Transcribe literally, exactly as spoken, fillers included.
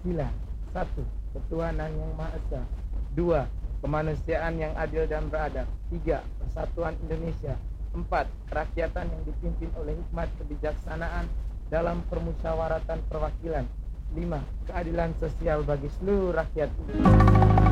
Pancasila. Satu, ketuhanan yang Maha Esa. Dua, kemanusiaan yang adil dan beradab. Tiga, persatuan Indonesia. Empat, kerakyatan yang dipimpin oleh hikmat kebijaksanaan dalam permusyawaratan perwakilan. Lima, keadilan sosial bagi seluruh rakyat.